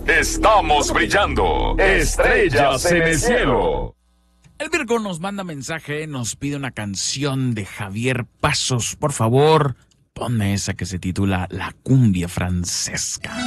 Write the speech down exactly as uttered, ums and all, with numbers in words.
Estamos brillando. Estrellas en el cielo. El Virgo nos manda mensaje, nos pide una canción de Javier Pasos. Por favor, ponme esa que se titula La Cumbia Francesca.